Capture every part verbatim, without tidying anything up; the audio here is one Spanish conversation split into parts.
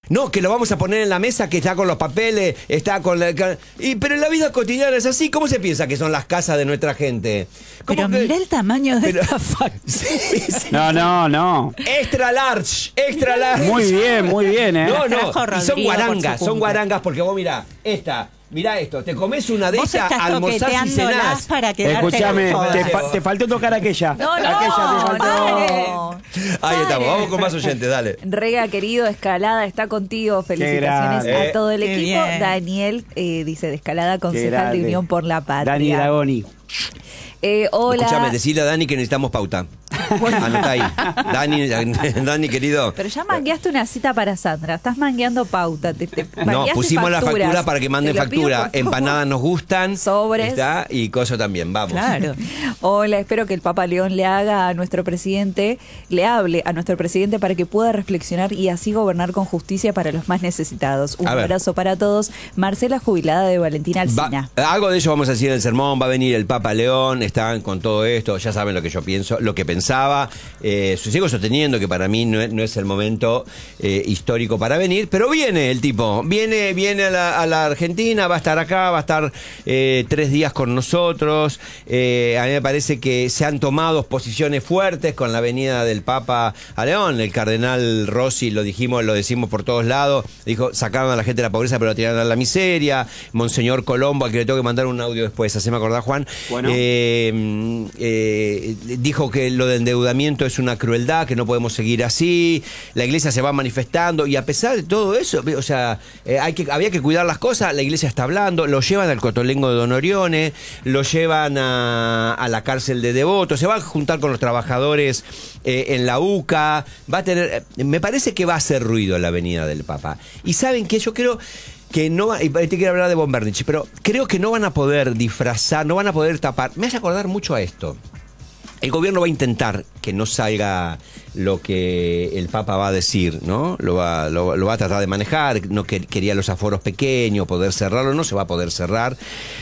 No, que lo vamos a poner en la mesa, que está con los papeles, está con la... Y, pero en la vida cotidiana es así. ¿Cómo se piensa que son las casas de nuestra gente? Pero que... mira el tamaño de pero... esta factura. Sí, sí. No, no, no. Extra large, extra large. Muy bien, muy bien, ¿eh? No, no, Rodrigo y son guarangas, son cumple. guarangas porque vos mirá, esta... Mirá esto, te comes una de Vos esas, estás almorzás y toqueteándolas cenás. para quedarte Escuchame, con te, todas. fa- te faltó tocar aquella. No, no, aquella te faltó. pare. Ahí estamos, vamos con más oyentes, dale. Rega, querido, Escalada está contigo. Felicitaciones grande. a todo el Qué equipo. bien. Daniel eh, dice de Escalada, Qué concejal de grande. Unión por la Patria. Dani Dragoni. Eh, hola. Escuchame, decile a Dani que necesitamos pauta. Anotá ahí. Dani, Dani, querido. Pero ya mangueaste una cita para Sandra. Estás mangueando pauta. Te, te No, mangueaste pusimos la facturas. factura para que manden Te lo pido, factura. por favor. Empanadas nos gustan. Sobres. ¿Está? Y coso también, vamos. Claro. Hola, espero que el Papa León le haga a nuestro presidente, le hable a nuestro presidente para que pueda reflexionar y así gobernar con justicia para los más necesitados. Un A ver. abrazo para todos. Marcela, jubilada de Valentina Va- Alsina. algo de eso vamos a decir en el sermón. Va a venir el Papa León, están con todo esto, ya saben lo que yo pienso, lo que pensaba. Eh, sigo sosteniendo que para mí no es, no es el momento eh, histórico para venir, pero viene el tipo, viene, viene a la, a la Argentina, va a estar acá, va a estar eh, tres días con nosotros. Eh, a mí me parece que se han tomado posiciones fuertes con la venida del Papa a León. El cardenal Rossi, lo dijimos, lo decimos por todos lados, dijo, sacaron a la gente de la pobreza pero la tiraron a la miseria. Monseñor Colombo, al que le tengo que mandar un audio después, haceme acordar, Juan, Bueno. eh, eh, dijo que lo del endeudamiento es una crueldad, que no podemos seguir así, la iglesia se va manifestando y a pesar de todo eso, o sea, eh, hay que, había que cuidar las cosas, la iglesia está hablando, lo llevan al Cotolengo de Don Orione, lo llevan a, a la cárcel de Devoto, se va a juntar con los trabajadores eh, en la UCA, va a tener, me parece que va a hacer ruido la venida del Papa. Y saben que yo creo que no va, y te quiero hablar de Bombernicci, pero creo que no van a poder disfrazar, no van a poder tapar, me hace acordar mucho a esto. El gobierno va a intentar que no salga lo que el Papa va a decir, ¿no? Lo va, lo, lo va a tratar de manejar, no que, quería los aforos pequeños, poder cerrarlo, no se va a poder cerrar.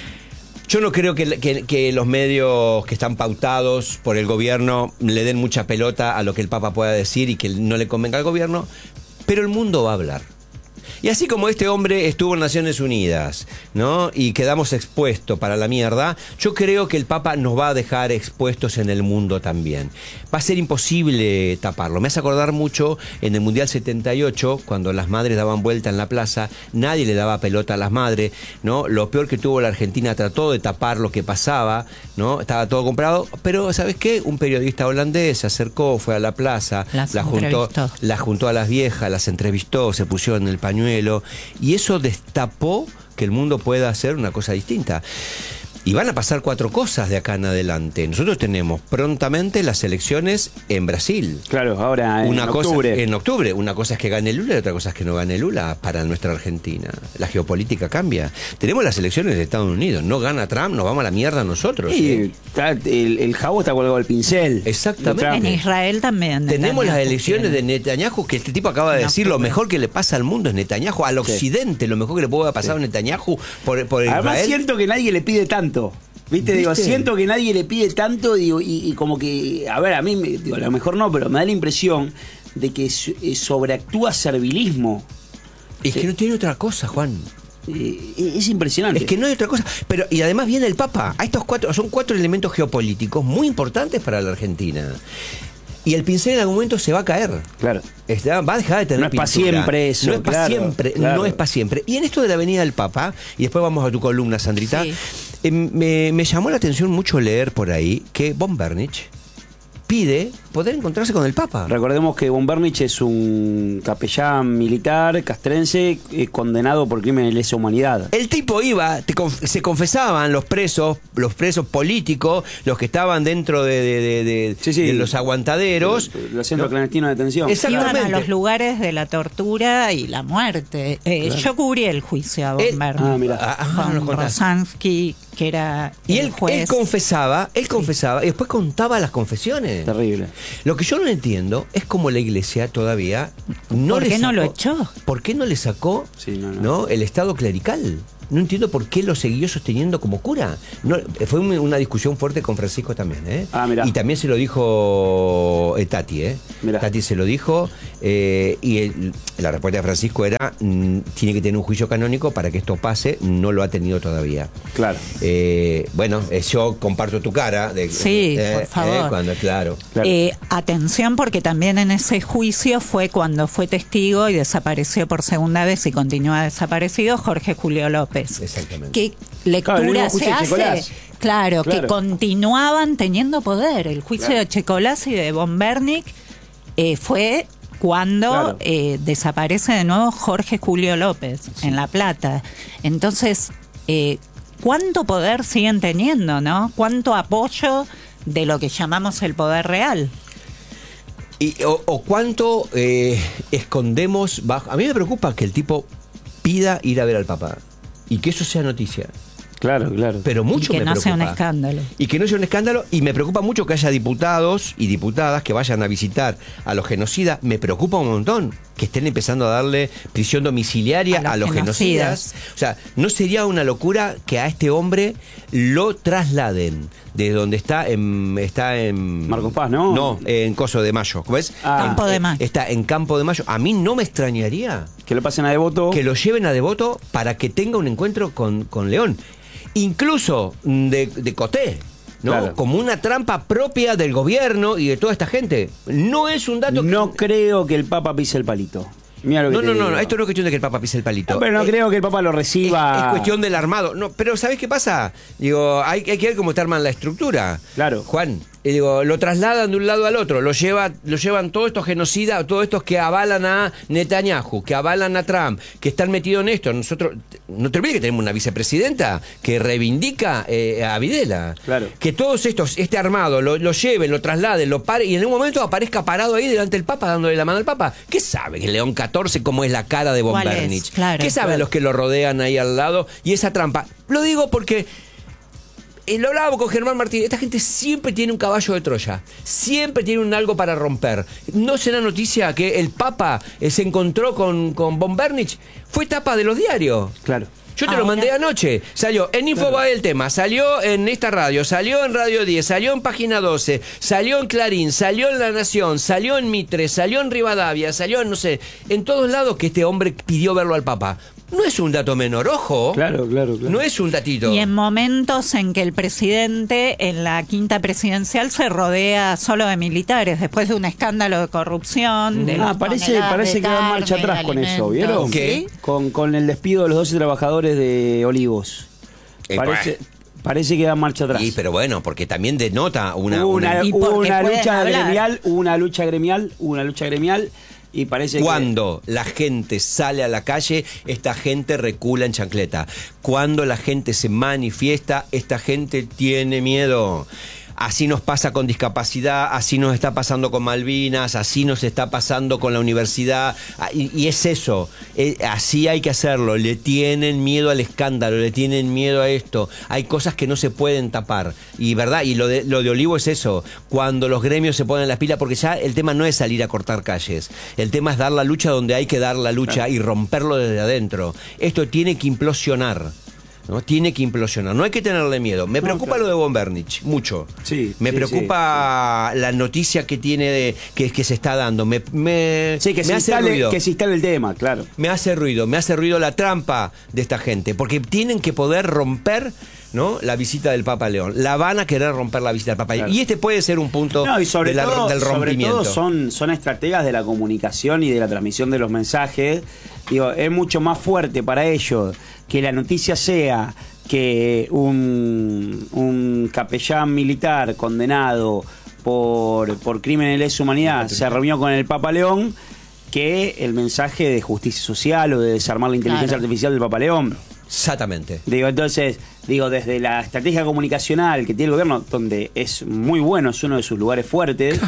Yo no creo que, que, que los medios que están pautados por el gobierno le den mucha pelota a lo que el Papa pueda decir y que no le convenga al gobierno, pero el mundo va a hablar. Y así como este hombre estuvo en Naciones Unidas, ¿no? Y quedamos expuestos para la mierda, yo creo que el Papa nos va a dejar expuestos en el mundo también. Va a ser imposible taparlo. Me hace acordar mucho en el Mundial setenta y ocho, cuando las madres daban vuelta en la plaza, nadie le daba pelota a las madres, ¿no? Lo peor que tuvo la Argentina, trató de tapar lo que pasaba, ¿no? Estaba todo comprado, pero ¿sabes qué? Un periodista holandés se acercó, fue a la plaza, Las la juntó, entrevistó. la juntó a las viejas, las entrevistó, se pusieron en el pañuelo, y eso destapó que el mundo pueda hacer una cosa distinta. Y van a pasar cuatro cosas de acá en adelante. Nosotros tenemos prontamente las elecciones en Brasil. Claro, ahora en Una cosa, octubre. en octubre. Una cosa es que gane Lula y otra cosa es que no gane Lula para nuestra Argentina. La geopolítica cambia. Tenemos las elecciones de Estados Unidos. No gana Trump, nos vamos a la mierda nosotros. Sí, ¿eh? está- el, el jabo está colgado al pincel. Exactamente. De Trump. En Israel también. Tenemos las Netanyahu elecciones tiene. de Netanyahu, que este tipo acaba de En decir, lo octubre. mejor que le pasa al mundo es Netanyahu, al Sí. occidente, lo mejor que le puede pasar a Netanyahu por, por Además Israel. siento que nadie le pide tanto. ¿Viste? Digo, ¿Viste? siento que nadie le pide tanto digo, y, y como que, a ver, a mí, me- digo, a lo mejor no, pero me da la impresión de que so- eh, sobreactúa servilismo. Es que no tiene otra cosa, Juan. Eh, es impresionante. Es que no hay otra cosa. Pero, y además viene el Papa. A estos cuatro, son cuatro elementos geopolíticos muy importantes para la Argentina. Y el pincel en algún momento se va a caer. Claro. Está- va a dejar de tener No es pa' pintura. siempre eso, No es para claro, siempre, claro. no es para siempre. Y en esto de la venida del Papa, y después vamos a tu columna, Sandrita, Sí. eh, me, me llamó la atención mucho leer por ahí que Bombernicci pide poder encontrarse con el Papa. Recordemos que Bombernicci es un capellán militar castrense eh, condenado por crímenes de lesa humanidad. El tipo iba, te conf- se confesaban los presos, los presos políticos, los que estaban dentro de, de- de- de- Sí, sí. de los aguantaderos. Los centros clandestinos de detención. Esa- Iban a Exactamente. los lugares de la tortura y la muerte. Eh, Yo cubrí el juicio a Él- Bombernicci. Ah, mira. Ah, ah, con nos contaste. Rosansky, que era Y el él, juez. él confesaba, él confesaba y después contaba las confesiones. Terrible. Lo que yo no entiendo es cómo la iglesia todavía no ¿Por le qué no sacó- lo echó? ¿Por qué no le sacó Sí, no, no. ¿no? el estado clerical? no entiendo por qué lo siguió sosteniendo como cura. No, fue un, una discusión fuerte con Francisco también, ¿eh? Ah, mirá. Y también se lo dijo eh, Tati, ¿eh? Mirá. Tati se lo dijo, eh, y el, la respuesta de Francisco era, mm, tiene que tener un juicio canónico para que esto pase, no lo ha tenido todavía. Claro. Eh, bueno, eh, yo comparto tu cara. De, Sí, eh, por favor. eh, cuando, claro. Claro. Eh, atención, porque también en ese juicio fue cuando fue testigo y desapareció por segunda vez y continúa desaparecido Jorge Julio López. Exactamente. ¿Qué Claro, el lectura mismo se juicio de hace? Checolás. Claro, Claro. que continuaban teniendo poder. El juicio Claro. de Checolás y de von Bernick eh, fue cuando Claro. eh, desaparece de nuevo Jorge Julio López en La Plata. Entonces, eh, ¿cuánto poder siguen teniendo, no? ¿Cuánto apoyo de lo que llamamos el poder real? Y, o, o cuánto eh, escondemos bajo. A mí me preocupa que el tipo pida ir a ver al Papa y que eso sea noticia. Claro, claro. Pero mucho Y que me no preocupa. sea un escándalo. Y que no sea un escándalo. Y me preocupa mucho que haya diputados y diputadas que vayan a visitar a los genocidas. Me preocupa un montón que estén empezando a darle prisión domiciliaria A a los los, genocidas. genocidas. O sea, ¿no sería una locura que a este hombre lo trasladen de donde está en... Está en Marcos Paz, ¿no? No, en Coso de Mayo. ¿Cómo es? Ah. Campo de Mayo. Está en Campo de Mayo. A mí no me extrañaría Que lo pasen a Devoto. que lo lleven a Devoto para que tenga un encuentro con, con León. Incluso de, de Coté, ¿no? Claro. Como una trampa propia del gobierno y de toda esta gente. No es un dato... No creo que el Papa pise el palito. Mira lo que No, te no, no, digo. no, esto no es cuestión de que el Papa pise el palito. No, pero no Es- creo que el Papa lo es, reciba. es cuestión del armado. No, pero ¿sabés qué pasa? Digo, hay, hay que ver cómo está armada la estructura. Claro. Juan, eh, digo, lo trasladan de un lado al otro, lo lleva, lo llevan todos estos genocidas, todos estos que avalan a Netanyahu, que avalan a Trump, que están metidos en esto. Nosotros, no te olvides que tenemos una vicepresidenta que reivindica eh, a Videla. Claro. Que todos estos, este armado, lo, lo lleven, lo trasladen, lo paren y en un momento aparezca parado ahí delante del Papa, dándole la mano al Papa. ¿Qué sabe el León catorce cómo es la cara de von ¿Cuál es? Bernich? Claro, ¿Qué saben claro. los que lo rodean ahí al lado? Y esa trampa. Lo digo porque... Eh, lo hablábamos con Germán Martín, esta gente siempre tiene un caballo de Troya, siempre tiene un algo para romper. ¿No será noticia que el Papa eh, se encontró con, con von Bernich? Fue tapa de los diarios. Claro. Yo te Ah, lo mandé mira. anoche. Salió en Infobae el tema, salió en esta radio, salió en Radio diez, salió en Página doce, salió en Clarín, salió en La Nación, salió en Mitre, salió en Rivadavia, salió en, no sé, en todos lados que este hombre pidió verlo al Papa. No es un dato menor, ojo. Claro, claro, claro. No es un datito. Y en momentos en que el presidente en la quinta presidencial se rodea solo de militares, después de un escándalo de corrupción. De Ah, las parece, toneladas parece de que va carne, marcha de atrás con eso, alimentos. ¿vieron? ¿Qué? ¿Sí? Con, con el despido de los doce trabajadores de Olivos. Eh, Parece, bueno. parece que da marcha atrás. Sí, pero bueno, porque también denota una... hubo una, una- Y hubo porque una pueden lucha hablar. gremial, hubo una lucha gremial, hubo una lucha gremial y parece Cuando la gente sale a la calle, esta gente recula en chancleta. Cuando la gente se manifiesta, esta gente tiene miedo. Así nos pasa con discapacidad, así nos está pasando con Malvinas, así nos está pasando con la universidad. Ah, Y, y es eso, eh, así hay que hacerlo. Le tienen miedo al escándalo, le tienen miedo a esto. Hay cosas que no se pueden tapar. Y verdad, y lo de, lo de Olivo es eso, cuando los gremios se ponen las pilas, porque ya el tema no es salir a cortar calles, el tema es dar la lucha donde hay que dar la lucha y romperlo desde adentro. Esto tiene que implosionar. ¿No? Tiene que implosionar, no hay que tenerle miedo. Me No, preocupa claro. lo de von Bernich, mucho. Sí, me sí, preocupa la noticia que tiene de, que, que se está dando. Me, me, Sí, que, me se hace instale, ruido. que se instale el tema, claro. Me hace ruido, me hace ruido la trampa de esta gente, porque tienen que poder romper, ¿no?, la visita del Papa León. La van a querer romper la visita del Papa Claro. León. Y este puede ser un punto No, y sobre de la- todo, del sobre rompimiento. todo son, son estrategas de la comunicación y de la transmisión de los mensajes. Digo, es mucho más fuerte para ellos que la noticia sea que un, un capellán militar condenado por, por crímenes de lesa humanidad se reunió con el Papa León que el mensaje de justicia social o de desarmar la inteligencia Claro. artificial del Papa León. Exactamente. Digo, entonces, digo, desde la estrategia comunicacional que tiene el gobierno, donde es muy bueno, es uno de sus lugares fuertes,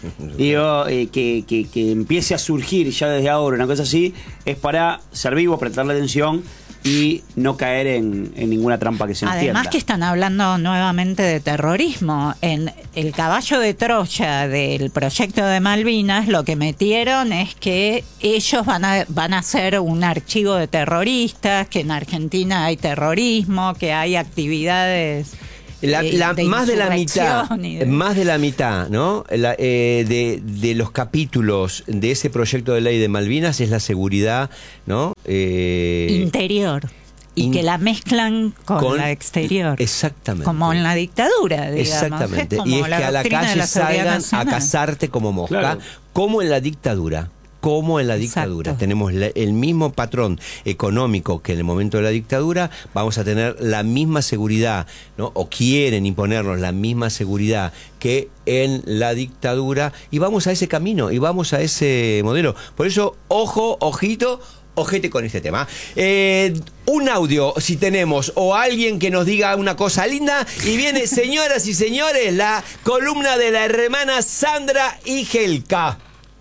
digo, eh, que, que, que empiece a surgir ya desde ahora una cosa así, es para ser vivos, prestarle atención y no caer en, en ninguna trampa que se nos Además tienda. que están hablando nuevamente de terrorismo. En el caballo de Troya del proyecto de Malvinas lo que metieron es que ellos van a, van a hacer un archivo de terroristas, que en Argentina hay terrorismo, que hay actividades... La, eh, la- de más de la mitad, insurrección y de- más de la mitad, ¿no? La, eh, de, de los capítulos de ese proyecto de ley de Malvinas es la seguridad, ¿no? Eh, interior. Y in- que la mezclan con, con- la exterior. Exactamente. Como en la dictadura, digamos. Exactamente. Es como Y es la que a la doctrina de calle la seguridad salgan a nacional. cazarte como mosca, Claro. como en la dictadura. Como en la dictadura. Exacto. Tenemos la- el mismo patrón económico que en el momento de la dictadura, vamos a tener la misma seguridad, ¿no? O quieren imponernos la misma seguridad que en la dictadura, y vamos a ese camino, y vamos a ese modelo. Por eso, ojo, ojito, ojete con este tema. Eh, un audio, si tenemos, o alguien que nos diga una cosa linda, y viene, señoras y señores, la columna de la hermana Sandra Igelka.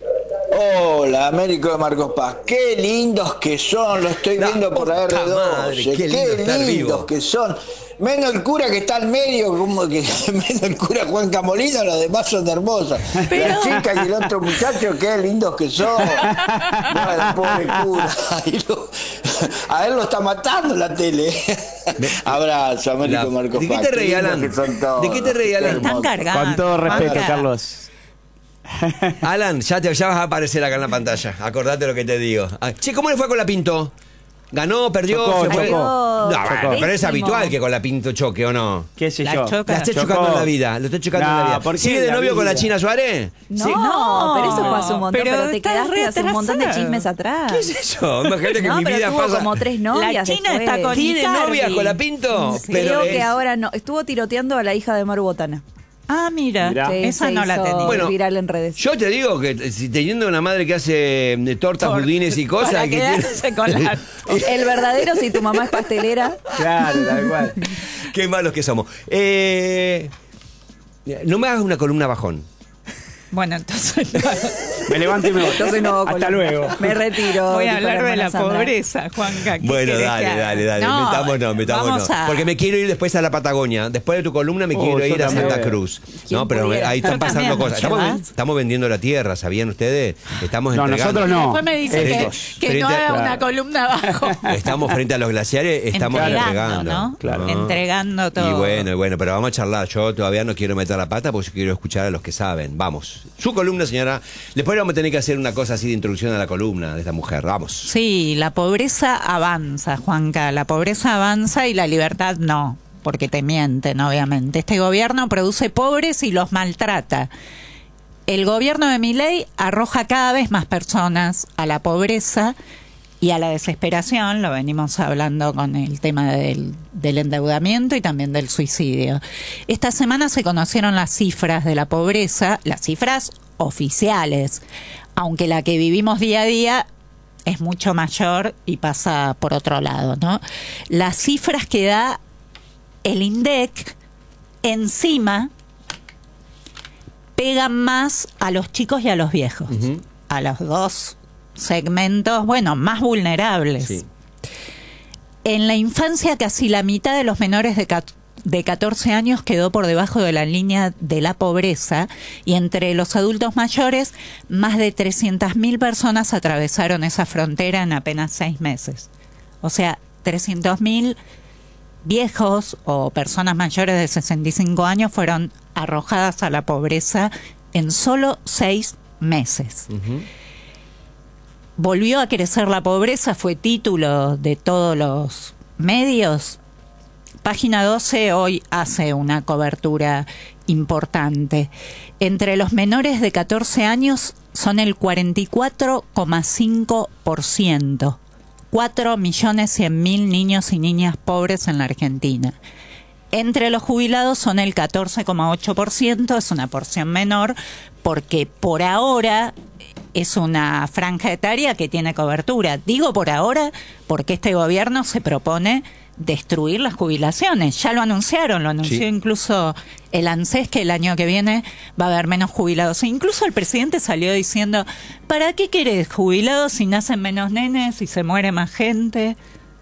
Hola, Américo de Marcos Paz. Qué lindos que son, lo estoy La viendo por la puta R madre, doce. qué Qué, lindo estar lindos vivo. que son. Menos el cura que está al medio, como que menos el cura Juan Camolino, los demás son hermosos. La chica y el otro muchacho, qué lindos que son. Bueno, pobre cura. Ahí lo- a él lo está matando la tele. Abrazo, Américo La- de Marcos ¿De qué Paz. te reí, lindos Alan? que son todos. ¿De qué te reí, Qué Alan? Están hermosos. cargados. Con todo respeto, Juanca. Carlos. Alan, ya, te, ya vas a aparecer acá en la pantalla. Acordate lo que te digo. Ah, che, ¿cómo le fue con la Pinto? ¿Ganó, perdió? Chocó, se fue? chocó. No, bueno, Chocó. pero es Pésimo. habitual que con la Pinto choque, ¿o no? ¿Qué sé La yo? choca. La está Chocó. chocando en la vida, lo está chocando en la No, vida. ¿por qué ¿Sigue de en la novio con la vida? China Suárez? No, Sí. no, pero eso fue hace un montón, Pero pero, te estás quedaste hace un montón de retrasado. chismes atrás. ¿Qué es eso? Imagínate que No, mi pero vida tuvo pasa. como tres novias La China después. está con ¿Tiene Icardi. novia con la Pinto? Sí. Pero Creo que es- ahora no. Estuvo tiroteando a la hija de Maru Botana. Ah, mira, Mirá. Sí, esa se no la hizo tenía. Bueno, viral en redes. Yo te digo que si teniendo una madre que hace eh, tortas, Por- budines y cosas. para que tiene- quedarse con la... El verdadero, si tu mamá es pastelera. Claro, tal cual. Qué malos que somos. Eh, no me hagas una columna bajón. Bueno, entonces Me levanto y me voy. Entonces no, Hasta columna. luego. Me retiro. voy a dijo hablar de hermana la Sandra. pobreza, Juanca. ¿qué Bueno, querés dale, que haga? dale, dale. No, metámonos, metámonos. vamos a- Porque me quiero ir después a la Patagonia. Después de tu columna me Oh, quiero yo ir a también. Santa Cruz. ¿Quién No, pero pudiera? ahí están Yo pasando también, cosas. Estamos, ¿llevas? estamos vendiendo la tierra, ¿sabían ustedes? Estamos No, entregando. nosotros no. Después me dice que, Estos. que no Frente a- haga una Claro. columna abajo. Estamos frente a los glaciares, estamos Entregando, entregando. ¿no? Claro. Entregando todo. Y bueno, y bueno, pero vamos a charlar. Yo todavía no quiero meter la pata porque yo quiero escuchar a los que saben. Vamos. Su columna, señora. Después vamos a tener que hacer una cosa así de introducción a la columna de esta mujer. Vamos. Sí, la pobreza avanza, Juanca. La pobreza avanza y la libertad no, porque te mienten, obviamente. Este gobierno produce pobres y los maltrata. El gobierno de Milei arroja cada vez más personas a la pobreza y a la desesperación. Lo venimos hablando con el tema del, del endeudamiento y también del suicidio. Esta semana se conocieron las cifras de la pobreza, las cifras oficiales, aunque la que vivimos día a día es mucho mayor y pasa por otro lado, ¿no? Las cifras que da el INDEC encima pegan más a los chicos y a los viejos, Ujú. a los dos segmentos, bueno, más vulnerables. Sí. En la infancia casi la mitad de los menores de, cat- de catorce años quedó por debajo de la línea de la pobreza y entre los adultos mayores más de trescientas mil personas atravesaron esa frontera en apenas seis meses. O sea, trescientos mil viejos o personas mayores de sesenta y cinco años fueron arrojadas a la pobreza en solo seis meses. Ujú. Volvió a crecer la pobreza, fue título de todos los medios. Página doce hoy hace una cobertura importante. Entre los menores de catorce años son el cuarenta y cuatro coma cinco por ciento. cuatro millones cien mil niños y niñas pobres en la Argentina. Entre los jubilados son el catorce coma ocho por ciento, es una porción menor, porque por ahora es una franja etaria que tiene cobertura. Digo por ahora porque este gobierno se propone destruir las jubilaciones. Ya lo anunciaron, lo anunció Sí. incluso el ANSES, que el año que viene va a haber menos jubilados. E incluso el presidente salió diciendo, ¿para qué querés jubilados si nacen menos nenes y se muere más gente?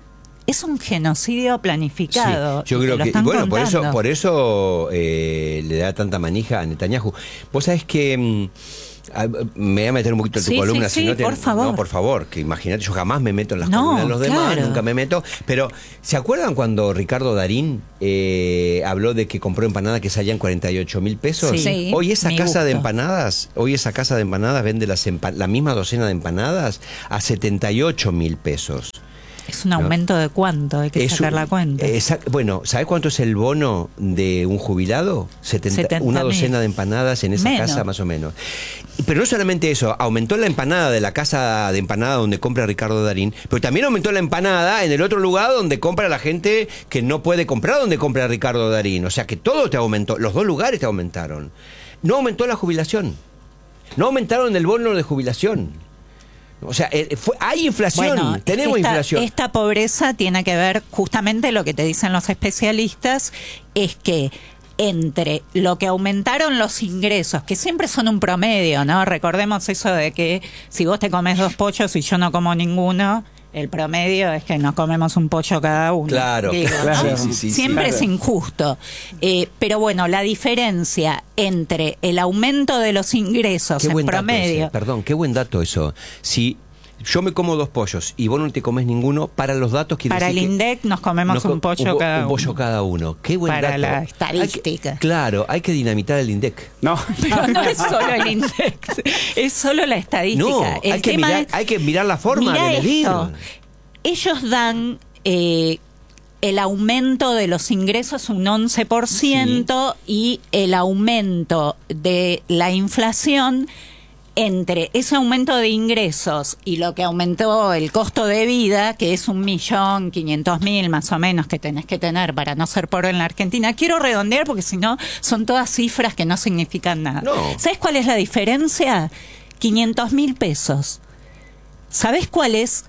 es un genocidio planificado. Sí, yo creo que, bueno, por eso, por eso eh, le da tanta manija a Netanyahu. Vos sabés que... Mm, me voy a meter un poquito en tu sí, columna, sí, si no sí, te, por favor. No, por favor, que imagínate, yo jamás me meto en las no, columnas de los demás, claro. nunca me meto. Pero, ¿se acuerdan cuando Ricardo Darín eh, habló de que compró empanadas que salían cuarenta y ocho mil pesos? Sí, hoy esa casa gusto. de empanadas, hoy esa casa de empanadas vende las empa la misma docena de empanadas a setenta y ocho mil pesos. Es un aumento, ¿no? ¿De cuánto? Hay que es sacar un, la cuenta. Bueno, ¿sabes cuánto es el bono de un jubilado? setenta, una docena de empanadas en esa menos. casa, más o menos. Pero no solamente eso, aumentó la empanada de la casa de empanada donde compra Ricardo Darín, pero también aumentó la empanada en el otro lugar donde compra la gente que no puede comprar donde compra Ricardo Darín. O sea que todo te aumentó, los dos lugares te aumentaron. No aumentó la jubilación, no aumentaron el bono de jubilación. O sea, eh, fue, hay inflación, bueno, tenemos esta, inflación. Esta pobreza tiene que ver, justamente lo que te dicen los especialistas, es que entre lo que aumentaron los ingresos, que siempre son un promedio, ¿no? Recordemos eso de que si vos te comes dos pollos y yo no como ninguno, el promedio es que nos comemos un pollo cada uno. Claro, digo, claro. ¿no? Sí, sí, siempre claro. es injusto. Eh, pero bueno, la diferencia entre el aumento de los ingresos Qué en buen dato promedio... ese, perdón, qué buen dato eso. Si yo me como dos pollos y vos no te comes ninguno, para los datos quiere Para el decir que INDEC nos comemos nos co- un pollo un, cada un uno. pollo cada uno. Qué buen Para dato. la Hay que- estadística. claro, hay que dinamitar el INDEC. No. Pero no es solo el INDEC, es solo la estadística. No, el hay que, tema mirar, es, hay que mirar la forma mirá de medir. esto. Ellos dan eh, el aumento de los ingresos un once por ciento y el aumento de la inflación, entre ese aumento de ingresos y lo que aumentó el costo de vida, que es un millón quinientos mil más o menos que tenés que tener para no ser pobre en la Argentina. Quiero redondear porque si no son todas cifras que no significan nada. No. ¿Sabes cuál es la diferencia? quinientos mil pesos. ¿Sabés cuál es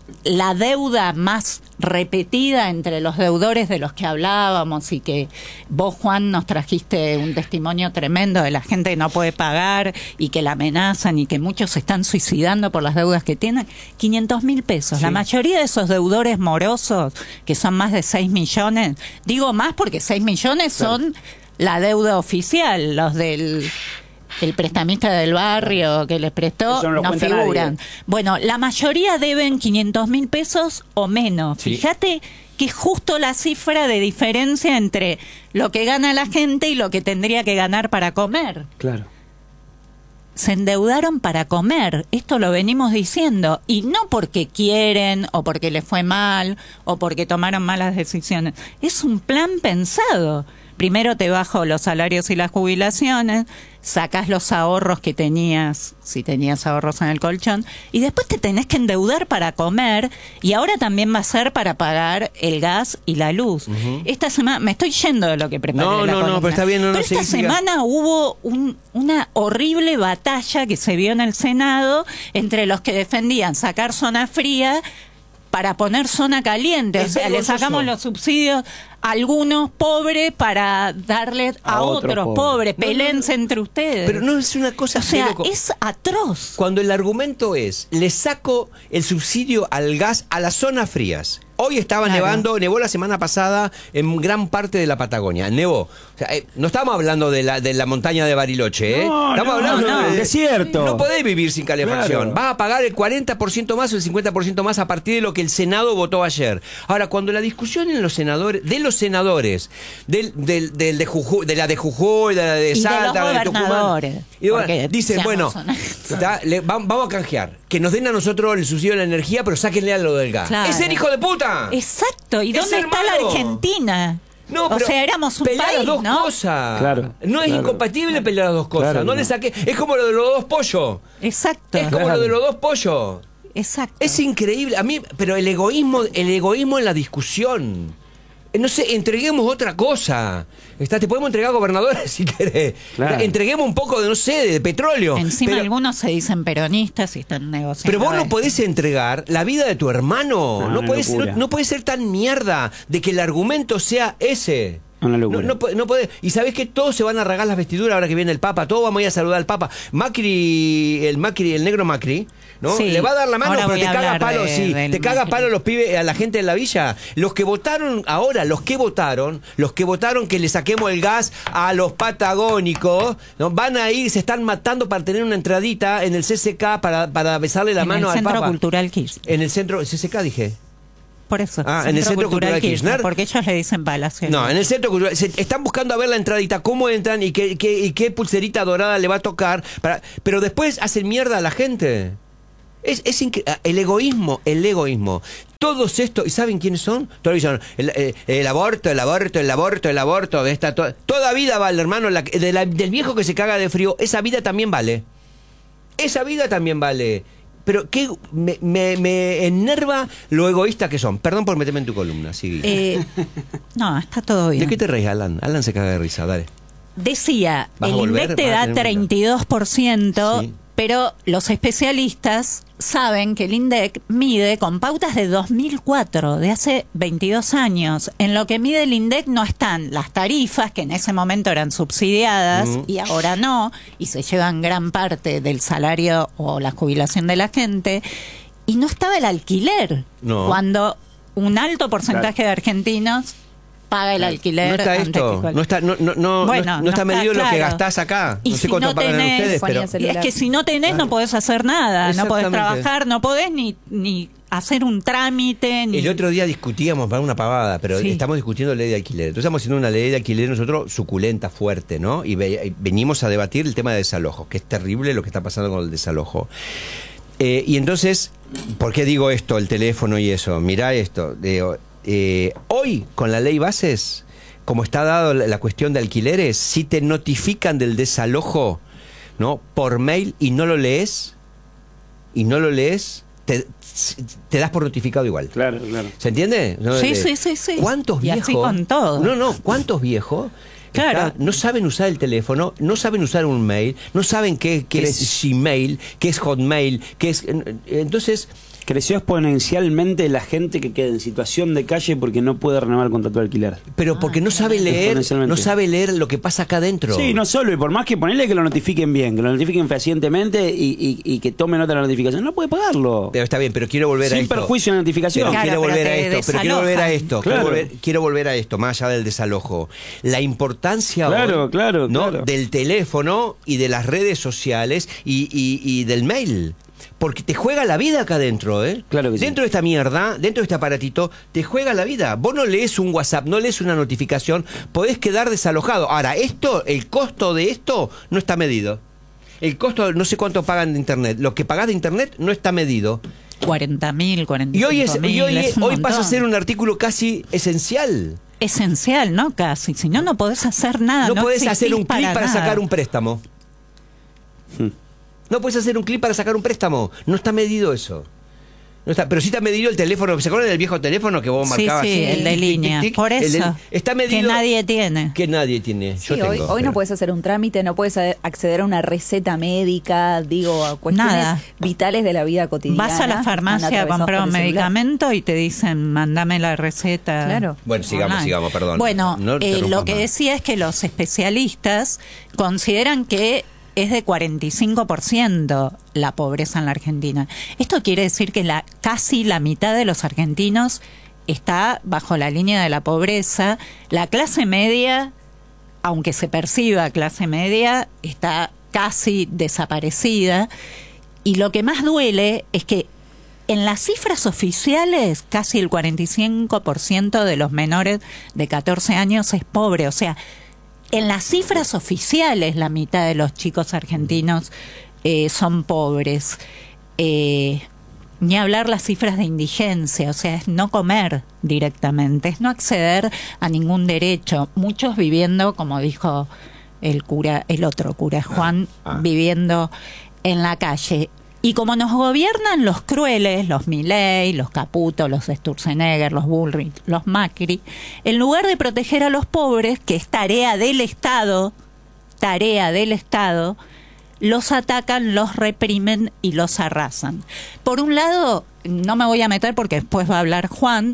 la deuda más repetida entre los deudores de los que hablábamos y que vos, Juan, nos trajiste un testimonio tremendo de la gente que no puede pagar y que la amenazan y que muchos se están suicidando por las deudas que tienen? quinientos mil pesos. Sí. La mayoría de esos deudores morosos, que son más de seis millones, digo más porque seis millones son la deuda oficial, los del... el prestamista del barrio que les prestó, Eso no lo no cuenta figuran. nadie. Bueno, la mayoría deben quinientos mil pesos o menos. Sí. Fíjate que es justo la cifra de diferencia entre lo que gana la gente y lo que tendría que ganar para comer. Claro. Se endeudaron para comer, esto lo venimos diciendo, y no porque quieren o porque les fue mal o porque tomaron malas decisiones. Es un plan pensado. Primero te bajo los salarios y las jubilaciones, sacas los ahorros que tenías, si tenías ahorros en el colchón, y después te tenés que endeudar para comer, y ahora también va a ser para pagar el gas y la luz. Uh-huh. Esta semana, me estoy yendo de lo que preparé. No, la no, columna. no, pero está bien, no, no, Pero esta sigue, siga. semana hubo un, una horrible batalla que se vio en el Senado entre los que defendían sacar zona fría para poner zona caliente. Es O sea, le vergonzoso. sacamos los subsidios a algunos pobres para darle a, A otros otros pobres. pobres. Pelense entre ustedes. Pero no es una cosa o sea, de loco. es atroz. Cuando el argumento es, le saco el subsidio al gas a las zonas frías. Hoy estaba Claro. nevando, nevó la semana pasada en gran parte de la Patagonia. Nevó. O sea, eh, no estamos hablando de la, de la montaña de Bariloche, ¿eh? No, estamos no, hablando no, de desierto. No podés vivir sin calefacción. Claro. Vas a pagar el cuarenta por ciento más o el cincuenta por ciento más a partir de lo que el Senado votó ayer. Ahora, cuando la discusión en los senadores, de los senadores, del, del, del de, Jujuy, de la de Jujuy, de la de Y de Salta, los de Tucumán, gobernadores, y bueno, porque dicen, seamos bueno, honestos. está, le- va- vamos a canjear, que nos den a nosotros el subsidio de la energía, pero sáquenle a lo del gas. Claro. ¡Es el hijo de puta! Exacto. ¿Y Es dónde está la hermano. Argentina? No, o pero sea, éramos un pelear país, las dos ¿no? cosas. Claro, No es claro. incompatible pelear las dos cosas. Claro, no, no. le saqué. Es como lo de los dos pollos. Exacto. Es como Claro. lo de los dos pollos. Exacto. Es increíble. A mí, pero el egoísmo, el egoísmo en la discusión. Eh, No sé, entreguemos otra cosa. Está, te podemos entregar gobernadores si querés. Claro. Entreguemos un poco de, no sé, de petróleo. Encima pero, algunos se dicen peronistas y están negociando. pero vos no esto. podés entregar la vida de tu hermano. No, No, una podés, no, locura. no puede ser tan mierda de que el argumento sea ese. Una locura. No, no, po- no puede. Y sabés que todos se van a rasgar las vestiduras ahora que viene el Papa. Todos vamos a ir a saludar al Papa. Macri, el Macri, el negro Macri, ¿no? Sí. Le va a dar la mano, Ahora pero voy te a caga hablar palo, de- sí. del Te caga Macri. palo los pibes, a la gente de la villa. Los que votaron ahora, los que votaron, los que votaron que le saquemos el gas a los patagónicos, ¿no? Van a ir, se están matando para tener una entradita en el C C K para, para besarle la en mano el al Centro Papa. Cultural Kirchner. En el centro, C C K dije. Por eso. Ah, en el Centro Cultural Kirchner. Porque ellos le dicen Palacio. No, en el Centro Cultural. Se- están buscando a ver la entradita, cómo entran y qué, qué- y qué pulserita dorada le va a tocar. Para, pero después hacen mierda a la gente. Es, es incre- el egoísmo, el egoísmo. Todos estos, ¿y saben quiénes son? Todos dicen, el, el- el aborto, el aborto, el aborto, el aborto. Esta, to- toda vida vale, hermano. La- de la- del viejo que se caga de frío, esa vida también vale. Esa vida también vale. Pero que me, me, me enerva lo egoísta que son. Perdón por meterme en tu columna, sigue. Eh, no, está todo bien. ¿De qué te reís, Alan? Alan se caga de risa, dale. Decía, ¿Vas a el volver? INDEC te ¿Vas a da tener un- treinta y dos por ciento, Sí. pero los especialistas saben que el INDEC mide con pautas de dos mil cuatro, de hace veintidós años. En lo que mide el INDEC no están las tarifas, que en ese momento eran subsidiadas Mm. y ahora no, y se llevan gran parte del salario o la jubilación de la gente, y no estaba el alquiler, No. cuando un alto porcentaje de argentinos paga el alquiler. No está antes esto, que cual- no está, no, no, no, Bueno, no, no no está está medido lo que claro. gastás acá. Y No sé si cuánto no pagan tenés- ustedes, pero... Ponía Y es que si no tenés no podés hacer nada, no podés Exactamente. trabajar, no podés ni, ni hacer un trámite. Ni... El otro día discutíamos para una pavada, pero Sí. estamos discutiendo ley de alquiler. Entonces estamos haciendo una ley de alquiler nosotros suculenta, fuerte, ¿no? Y, ve- y venimos a debatir el tema de desalojo, que es terrible lo que está pasando con el desalojo. Eh, y entonces, ¿por qué digo esto, el teléfono y eso? Mirá esto. Digo, eh, hoy, con la ley bases, como está dado la, la cuestión de alquileres, si te notifican del desalojo, ¿no? Por mail y no lo lees, y no lo lees, te, te das por notificado igual. Claro, claro. ¿Se entiende? ¿No? Sí, De- sí, sí, sí. ¿Cuántos Y viejos? así con todo. No, no, ¿cuántos viejos? Claro. Está- no saben usar el teléfono, no saben usar un mail, no saben qué, qué Cre- es Gmail, qué es Hotmail, qué es... Entonces, Creció exponencialmente la gente que queda en situación de calle porque no puede renovar el contrato de alquiler. pero porque no sabe leer, Exponencialmente. no sabe leer lo que pasa acá adentro. Sí, no solo, y por más que ponerle que lo notifiquen bien, que lo notifiquen fehacientemente y, y, y que tomen nota de la notificación, no puede pagarlo. Pero está bien, pero quiero volver a Sin esto. perjuicio de la notificación. Pero Claro, quiero pero volver a te esto, pero quiero volver a desalojan. esto, Claro. quiero, volver, quiero volver a esto, más allá del desalojo. La importancia Claro, hoy, claro, ¿no? claro. del teléfono y de las redes sociales y, y- y del mail. Porque te juega la vida acá adentro, ¿eh? Claro que sí. Dentro de esta mierda, dentro de este aparatito, te juega la vida. Vos no lees un WhatsApp, no lees una notificación, podés quedar desalojado. Ahora, esto, el costo de esto no está medido. El costo, no sé cuánto pagan de internet. Lo que pagás de internet no está medido. cuarenta mil, cuarenta y Y hoy, cinco es, mil. y hoy, es un hoy pasa a montón. ser un artículo casi esencial. Esencial, ¿no? Casi. Si no, no podés hacer nada. No, No, podés hacer un existís clic para nada. sacar un préstamo. No puedes hacer un clic para sacar un préstamo. No está medido eso. No está, pero sí está medido el teléfono. ¿Se acuerdan del viejo teléfono que vos Sí, marcabas? sí, así, el de tic, tic, línea. tic, tic? Por El de- eso. está medido. Que nadie tiene. Que nadie tiene. Sí, Yo hoy, tengo, hoy no pero- puedes hacer un trámite, no puedes a- acceder a una receta médica, digo, a cuestiones Nada. vitales de la vida cotidiana. Vas a la Están farmacia a atravesados comprar por un el celular. medicamento y te dicen, mándame la receta. Claro. Bueno, sigamos, online. sigamos, perdón. Bueno, No te eh, rompas lo que más. decía es que los especialistas consideran que es de cuarenta y cinco por ciento la pobreza en la Argentina. Esto quiere decir que la casi la mitad de los argentinos está bajo la línea de la pobreza. La clase media, aunque se perciba clase media, está casi desaparecida. Y lo que más duele es que en las cifras oficiales, casi el cuarenta y cinco por ciento de los menores de catorce años es pobre. O sea, en las cifras oficiales, la mitad de los chicos argentinos eh, son pobres. Eh, ni hablar las cifras de indigencia, o sea, es no comer directamente, es no acceder a ningún derecho. Muchos viviendo, como dijo el cura, el otro cura, Juan, ah. viviendo en la calle. Y como nos gobiernan los crueles, los Milei, los Caputo, los Sturzenegger, los Bullrich, los Macri, en lugar de proteger a los pobres, que es tarea del Estado, tarea del Estado, los atacan, los reprimen y los arrasan. Por un lado, no me voy a meter porque después va a hablar Juan,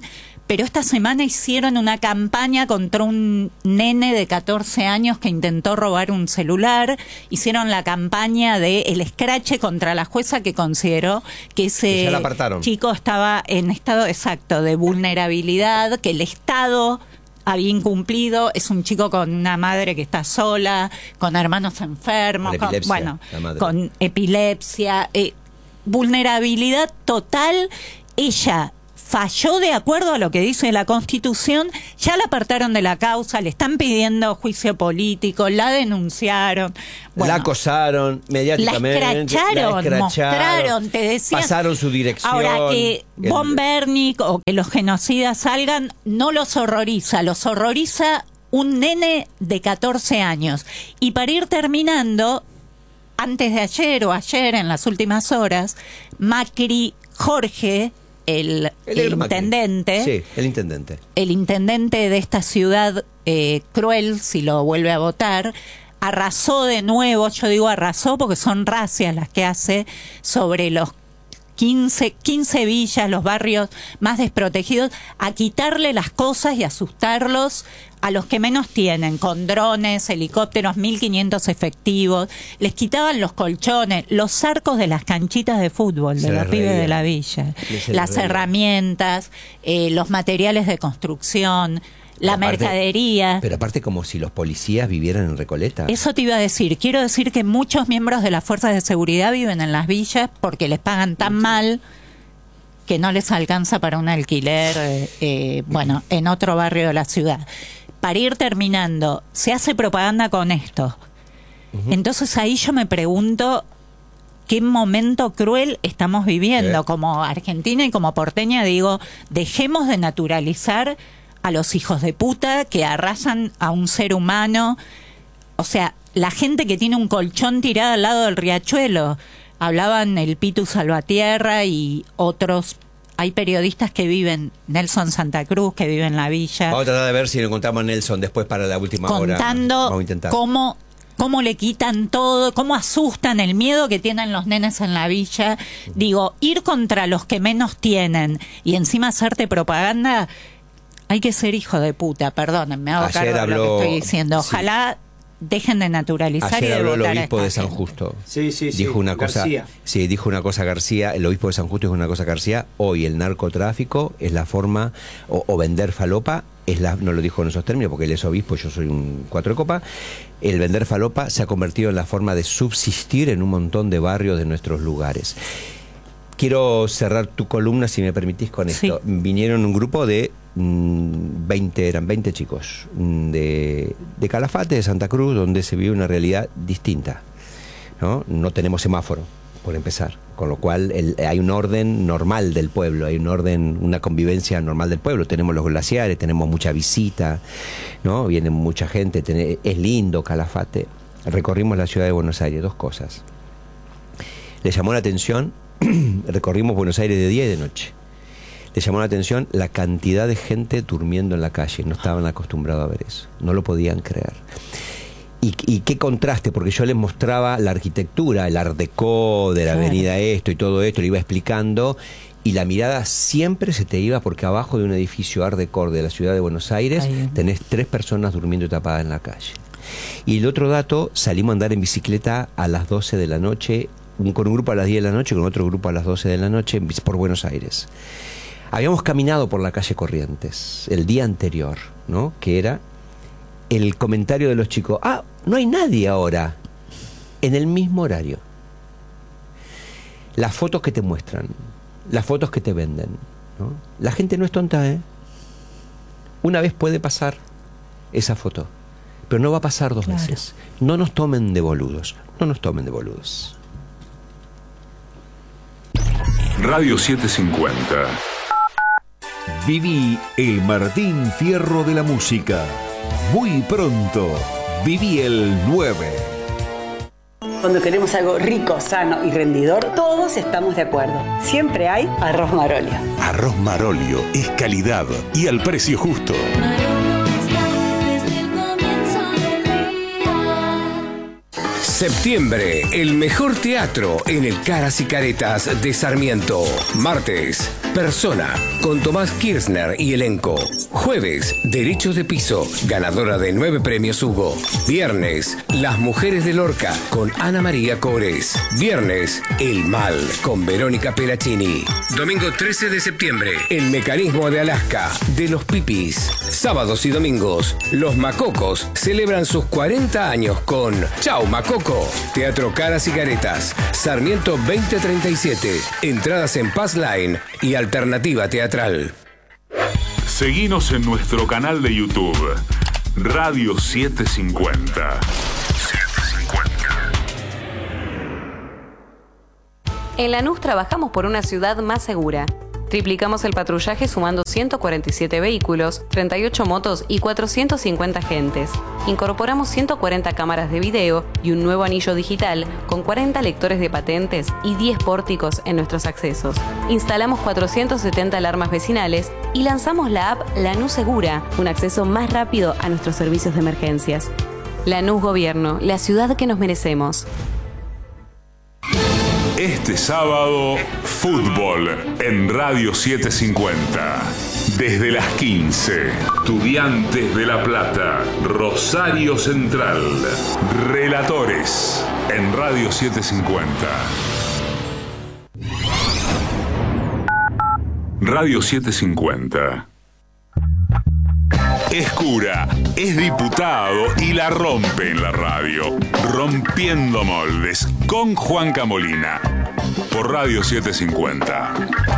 pero esta semana hicieron una campaña contra un nene de catorce años que intentó robar un celular. Hicieron la campaña de el escrache contra la jueza que consideró que ese chico estaba en estado exacto de vulnerabilidad, que el Estado había incumplido. Es un chico con una madre que está sola, con hermanos enfermos, con, con bueno, con epilepsia, eh, vulnerabilidad total. Ella falló de acuerdo a lo que dice la Constitución, ya la apartaron de la causa, le están pidiendo juicio político, la denunciaron. Bueno, la acosaron mediáticamente. La escracharon, la escracharon, mostraron, te decía. Pasaron su dirección. Ahora, que Von Bernick o que los genocidas salgan, no los horroriza, los horroriza un nene de catorce años. Y para ir terminando, antes de ayer o ayer, en las últimas horas, Macri, Jorge, el, el, el intendente, sí, el intendente, el intendente de esta ciudad eh, cruel, si lo vuelve a votar, arrasó de nuevo. Yo digo arrasó porque son racias las que hace sobre los quince, quince villas, los barrios más desprotegidos, a quitarle las cosas y asustarlos a los que menos tienen, con drones, helicópteros, mil quinientos efectivos. Les quitaban los colchones, los arcos de las canchitas de fútbol de los pibes de la villa, las herramientas, eh, los materiales de construcción, la aparte, mercadería. Pero aparte como si los policías vivieran en Recoleta. Eso te iba a decir. Quiero decir que muchos miembros de las fuerzas de seguridad viven en las villas porque les pagan tan mal que no les alcanza para un alquiler, eh, eh, bueno, en otro barrio de la ciudad. Para ir terminando, se hace propaganda con esto. Uh-huh. Entonces ahí yo me pregunto qué momento cruel estamos viviendo. ¿Eh? Como argentina y como porteña digo, dejemos de naturalizar a los hijos de puta que arrasan a un ser humano. O sea, la gente que tiene un colchón tirado al lado del riachuelo. Hablaban el Pitu Salvatierra y otros. Hay periodistas que viven, Nelson Santa Cruz, que vive en la villa. Vamos a tratar de ver si lo encontramos a Nelson después para la última hora. Contando cómo, cómo le quitan todo, cómo asustan, el miedo que tienen los nenes en la villa. Digo, ir contra los que menos tienen y encima hacerte propaganda, hay que ser hijo de puta, perdónenme, hago Ayer cargo habló, de lo que estoy diciendo. Ojalá... Sí. Dejen de naturalizar. Ayer y de habló votar el obispo de San gente. Justo. Sí, sí, sí. Dijo una cosa, García. sí, dijo una cosa García, el obispo de San Justo dijo una cosa García, hoy el narcotráfico es la forma, o, o vender falopa, es la, no lo dijo en esos términos porque él es obispo, yo soy un cuatro de copa, el vender falopa se ha convertido en la forma de subsistir en un montón de barrios de nuestros lugares. Quiero cerrar tu columna, si me permitís, con esto. Sí. Vinieron un grupo de mmm, veinte, eran veinte chicos de, de Calafate, de Santa Cruz, donde se vive una realidad distinta, ¿no? No tenemos semáforo, por empezar, con lo cual el, hay un orden normal del pueblo, hay un orden, una convivencia normal del pueblo. Tenemos los glaciares, tenemos mucha visita, ¿no? Viene mucha gente, ten, es lindo Calafate. Recorrimos la ciudad de Buenos Aires, dos cosas. Le llamó la atención. Recorrimos Buenos Aires de día y de noche. Les llamó la atención la cantidad de gente durmiendo en la calle. No estaban acostumbrados a ver eso. No lo podían creer. Y, y qué contraste, porque yo les mostraba la arquitectura, el Art Deco de la avenida esto y todo esto, le iba explicando, y la mirada siempre se te iba porque abajo de un edificio Art Deco de la ciudad de Buenos Aires Ay. tenés tres personas durmiendo tapadas en la calle. Y el otro dato, salimos a andar en bicicleta a las doce de la noche, con un grupo a las diez de la noche, con otro grupo a las doce de la noche, por Buenos Aires. Habíamos caminado por la calle Corrientes el día anterior, ¿no? Que era el comentario de los chicos: ah, no hay nadie ahora, en el mismo horario. Las fotos que te muestran, las fotos que te venden, ¿no? La gente no es tonta, ¿eh? Una vez puede pasar esa foto, pero no va a pasar dos claro. veces. No nos tomen de boludos, no nos tomen de boludos. Radio setecientos cincuenta. Viví el Martín Fierro de la música. Muy pronto, viví el nueve. Cuando queremos algo rico, sano y rendidor, todos estamos de acuerdo. Siempre hay Arroz Marolio. Arroz Marolio es calidad y al precio justo. Septiembre, el mejor teatro en el Caras y Caretas de Sarmiento. Martes, Persona, con Tomás Kirchner y elenco. Jueves, Derechos de Piso, ganadora de nueve premios Hugo. Viernes, Las Mujeres de Lorca, con Ana María Cores. Viernes, El Mal, con Verónica Pelacini. Domingo trece de septiembre, El Mecanismo de Alaska, de los Pipis. Sábados y domingos, Los Macocos celebran sus cuarenta años con Chau Macoco. Teatro Caras y Caretas, Sarmiento veinte treinta y siete. Entradas en Pass Line y Alternativa Teatral. Seguinos en nuestro canal de YouTube, Radio setecientos cincuenta. En Lanús trabajamos por una ciudad más segura. Triplicamos el patrullaje sumando ciento cuarenta y siete vehículos, treinta y ocho motos y cuatrocientos cincuenta agentes. Incorporamos ciento cuarenta cámaras de video y un nuevo anillo digital con cuarenta lectores de patentes y diez pórticos en nuestros accesos. Instalamos cuatrocientas setenta alarmas vecinales y lanzamos la app Lanús Segura, un acceso más rápido a nuestros servicios de emergencias. Lanús Gobierno, la ciudad que nos merecemos. Este sábado, fútbol en Radio setecientos cincuenta. Desde las quince, Estudiantes de La Plata, Rosario Central. Relatores en Radio setecientos cincuenta. Radio setecientos cincuenta. Es cura, es diputado y la rompe en la radio. Rompiendo moldes con Juan Camolina. Por Radio setecientos cincuenta.